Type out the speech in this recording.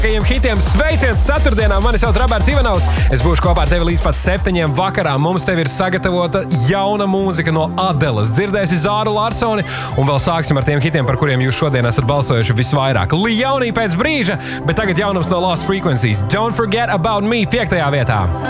Hitiem sveiciens ceturtdienā, mani sauc Roberts Ivanovs. Es būšu kopā ar tevi līdz pat 7 vakarā. Mums tev ir sagatavota jauna mūzika no Adeles. Dzirdēsi Zāru Larsoni un vēl sāksim ar tiem hitiem, par kuriem jūs šodien esat balsojuši visvairāk. Lijaunī pēc brīža, bet tagad jaunums no Lost Frequencies. Don't Forget About Me 5. vietā.